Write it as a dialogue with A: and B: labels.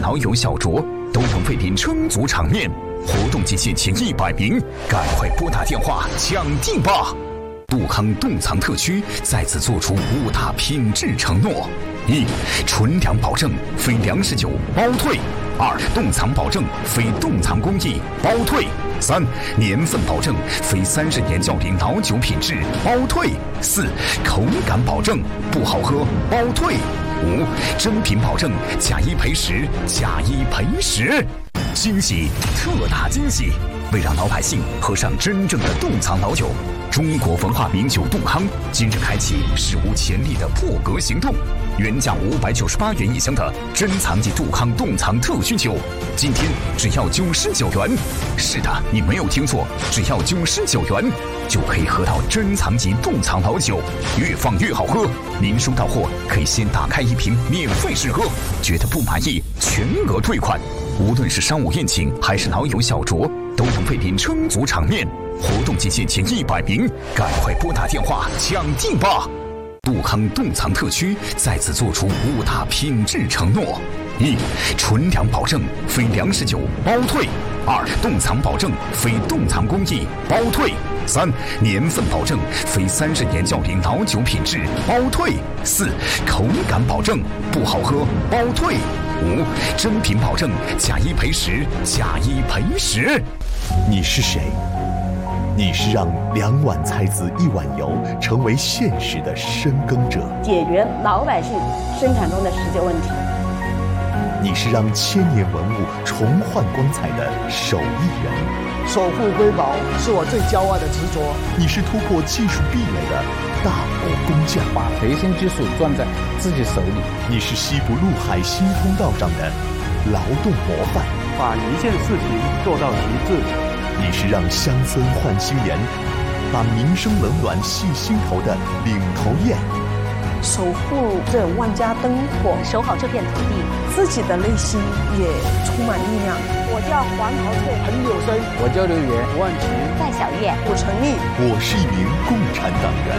A: 老友小酌，都能废品撑足场面。活动期限前100名，赶快拨打电话抢定吧！杜康冻藏特区再次做出5大品质承诺：1. 纯粮保证，非粮食酒包退；2. 冻藏保证，非冻藏工艺包退；3. 年份保证，非30年较龄老酒品质包退；4. 口感保证，不好喝包退；5. 真品保证，假1赔10，假1赔10。惊喜，特大惊喜！为让老百姓喝上真正的冻藏老酒，中国文化名酒杜康今日开启史无前例的破格行动。原价598元一箱的珍藏级杜康冻藏特熏酒，今天只要99元。是的，你没有听错，只要99元就可以喝到珍藏级冻藏老酒，越放越好喝。您收到货可以先打开1瓶免费试喝，觉得不满意全额退款。无论是商务宴请还是老友小酌，都能废品撑足场面。活动期限前100名，赶快拨打电话抢定吧！杜康冻藏特区再次做出5大品质承诺： 1. 纯粮保证，非粮食酒包退； 2. 冻藏保证，非冻藏工艺包退；3. 年份保证，非30年较龄老酒品质包退；4. 口感保证，不好喝包退；5. 真品保证，假1赔10，假1赔10。
B: 你是谁？你是让2碗菜籽1碗油成为现实的深耕者，
C: 解决老百姓生产中的实际问题。
B: 你是让千年文物重焕光彩的手艺人，
D: 守护瑰宝是我最骄傲的执着。
B: 你是突破技术壁垒的大国工匠，
E: 把核心技术攥在自己手里。
B: 你是西部陆海新通道上的劳动模范，
F: 把一件事情做到极致。
B: 你是让乡村换新颜，把民生冷暖系心头的领头雁。
C: 守护这万家灯火，
G: 守好这片土地，
C: 自己的内心也充满力量。
G: 我叫黄桃翠，
D: 彭柳生，
E: 我叫刘源，
F: 万琪，
G: 戴小月，
C: 武成立。
B: 我是一名共产党员。